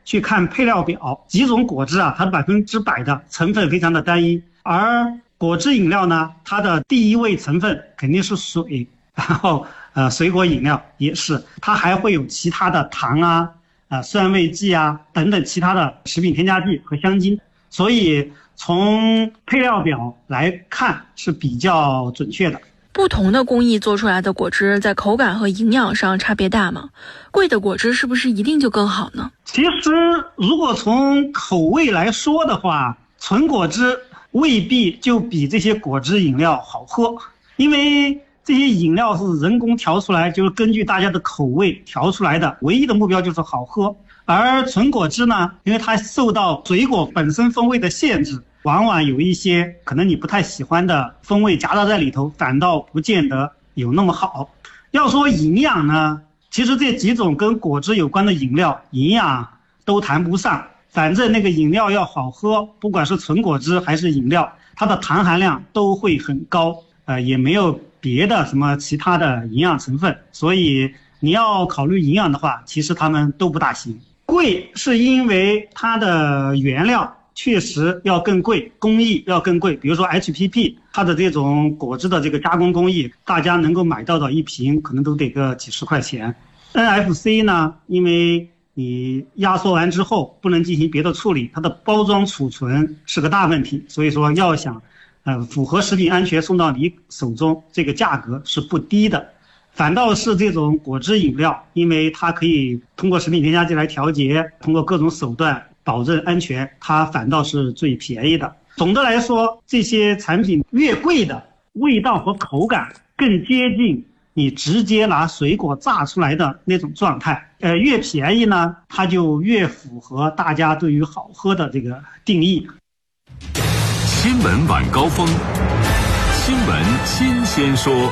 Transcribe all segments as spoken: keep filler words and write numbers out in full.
去看配料表，几种果汁啊，它百分之百的成分非常的单一，而果汁饮料呢，它的第一位成分肯定是水，然后呃水果饮料也是，它还会有其他的糖啊、呃酸味剂啊等等其他的食品添加剂和香精，所以从配料表来看是比较准确的。 不同的工艺做出来的果汁在口感和营养上差别大吗？贵的果汁是不是一定就更好呢？ 其实如果从口味来说的话，纯果汁未必就比这些果汁饮料好喝，因为这些饮料是人工调出来，就是根据大家的口味调出来的，唯一的目标就是好喝。而纯果汁呢，因为它受到水果本身风味的限制，往往有一些可能你不太喜欢的风味夹杂在里头，反倒不见得有那么好。要说营养呢，其实这几种跟果汁有关的饮料营养都谈不上，反正那个饮料要好喝，不管是纯果汁还是饮料，它的糖含量都会很高，呃，也没有别的什么其他的营养成分，所以你要考虑营养的话，其实它们都不大行。贵是因为它的原料确实要更贵，工艺要更贵，比如说 H P P 它的这种果汁的这个加工工艺，大家能够买到的一瓶可能都得个几十块钱。 N F C 呢，因为你压缩完之后不能进行别的处理，它的包装储存是个大问题，所以说要想呃符合食品安全送到你手中，这个价格是不低的。反倒是这种果汁饮料，因为它可以通过食品添加剂来调节，通过各种手段保证安全，它反倒是最便宜的。总的来说，这些产品越贵的，味道和口感更接近你直接拿水果榨出来的那种状态，呃，越便宜呢，它就越符合大家对于好喝的这个定义。 新闻晚高峰，新闻新鲜说。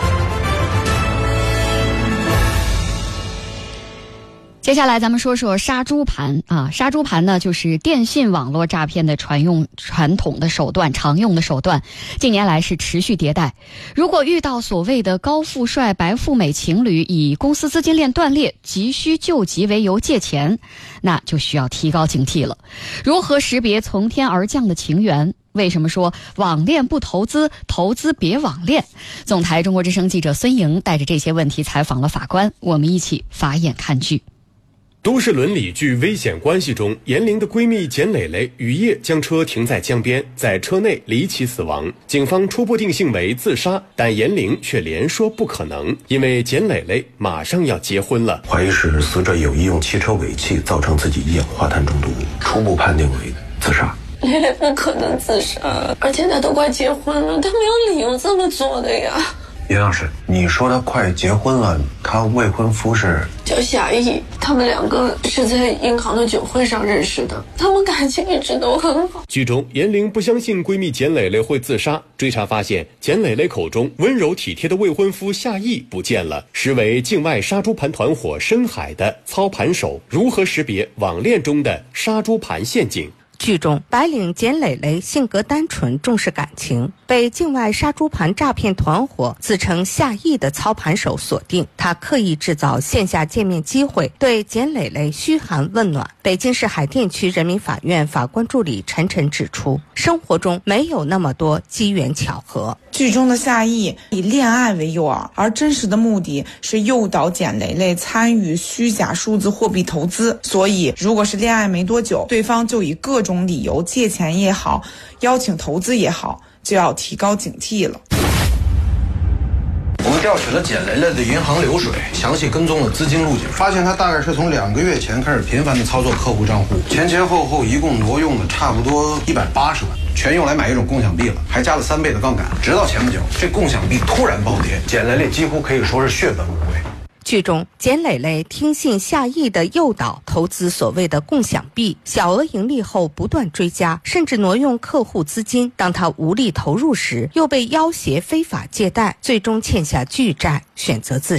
接下来咱们说说杀猪盘啊，杀猪盘呢就是电信网络诈骗的传用传统的手段，常用的手段，近年来是持续迭代。如果遇到所谓的高富帅白富美情侣以公司资金链断裂、急需救急为由借钱，那就需要提高警惕了。如何识别从天而降的情缘？为什么说网恋不投资，投资别网恋？总台中国之声记者孙莹带着这些问题采访了法官，我们一起法眼看剧。 都市伦理剧《危险关系》中，严玲的闺蜜简蕾蕾雨夜将车停在江边，在车内离奇死亡。警方初步定性为自杀，但严玲却连说不可能，因为简蕾蕾马上要结婚了。 怀疑是死者有意用汽车尾气造成自己一氧化碳中毒，初步判定为自杀。 蕾蕾不可能自杀，而且她都快结婚了，她没有理由这么做的呀。 严老师，你说她快结婚了，她未婚夫是叫夏意，他们两个是在银行的酒会上认识的，他们感情一直都很好。 剧中严玲不相信闺蜜简蕾蕾会自杀，追查发现简蕾蕾口中温柔体贴的未婚夫夏意不见了，实为境外杀猪盘团伙深海的操盘手。如何识别网恋中的杀猪盘陷阱？ 剧中，白领简蕾蕾性格单纯，重视感情，被境外杀猪盘诈骗团伙自称夏意的操盘手锁定。他刻意制造线下见面机会，对简蕾蕾嘘寒问暖。北京市海淀区人民法院法官助理陈晨指出，生活中没有那么多机缘巧合。 剧中的夏意以恋爱为诱饵，而真实的目的是诱导简蕾蕾参与虚假数字货币投资。所以，如果是恋爱没多久，对方就以各种理由借钱也好，邀请投资也好，就要提高警惕了。 我们调取了简蕾蕾的银行流水，详细跟踪了资金路径，发现她大概是从两个月前开始频繁的操作客户账户，前前后后一共挪用了差不多一百八十万，全用来买一种共享币了，还加了三倍的杠杆。直到前不久，这共享币突然暴跌，简蕾蕾几乎可以说是血本无归。 剧中，简蕾蕾听信夏意的诱导，投资所谓的共享币，小额盈利后不断追加，甚至挪用客户资金。当他无力投入时，又被要挟非法借贷，最终欠下巨债，选择自杀。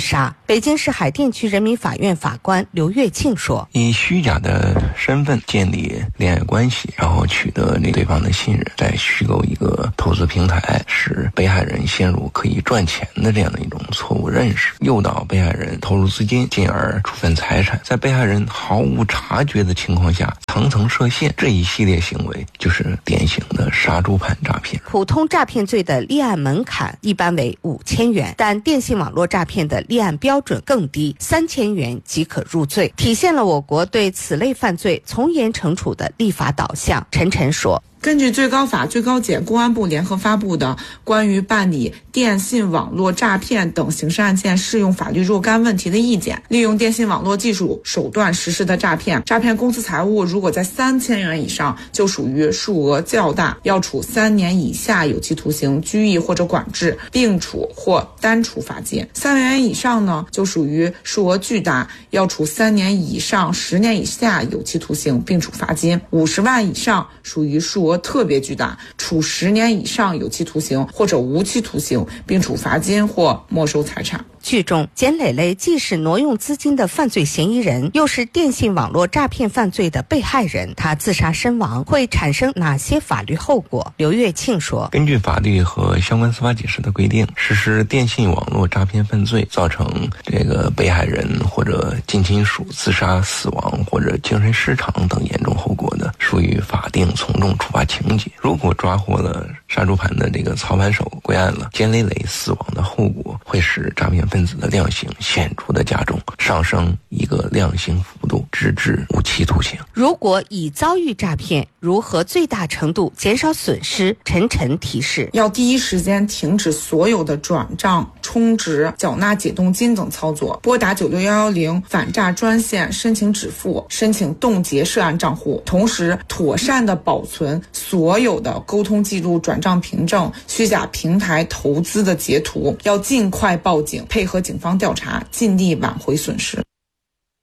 北京市海淀区人民法院法官刘跃庆说：“ 以虚假的身份建立恋爱关系，然后取得对方的信任，再虚构一个投资平台，使被害人陷入可以赚钱的这样的一种错误认识，诱导被害人投入资金，进而处分财产，在被害人毫无察觉的情况下层层设限，这一系列行为就是典型的杀猪盘诈骗。” 普通诈骗罪的立案门槛一般为五千元，但电信网络诈骗的立案标准更低，三千元即可入罪，体现了我国对此类犯罪从严惩处的立法导向。陈晨说：“ 根据最高法、最高检、公安部联合发布的关于办理电信网络诈骗等刑事案件适用法律若干问题的意见，利用电信网络技术手段实施的诈骗，诈骗公私财物如果在三千元以上，就属于数额较大，要处三年以下有期徒刑、拘役或者管制，并处或单处罚金；三万元以上呢，就属于数额巨大，要处三年以上十年以下有期徒刑，并处罚金；五十万以上属于数额特别巨大，处十年以上有期徒刑或者无期徒刑，并处罚金或没收财产。” 剧中，简磊磊既是挪用资金的犯罪嫌疑人，又是电信网络诈骗犯罪的被害人，他自杀身亡会产生哪些法律后果？刘跃庆说：“ 根据法律和相关司法解释的规定，实施电信网络诈骗犯罪造成这个被害人或者近亲属自杀、死亡或者精神失常等严重后果的，属于法定从重处罚情节。如果抓获了杀猪盘的这个操盘手，归案了，简磊磊死亡的后果会使诈骗分子的量刑显著的加重，上升一个量刑幅度，直至无期徒刑。 如果已遭遇诈骗，如何最大程度减少损失？陈晨提示： 要第一时间停止所有的转账、充值、缴纳解冻金等操作，拨打九六一一零反诈专线申请止付、申请冻结涉案账户，同时妥善的保存所有的沟通记录、转账凭证、虚假平台投资的截图，要尽快报警，配合警方调查，尽力挽回损失。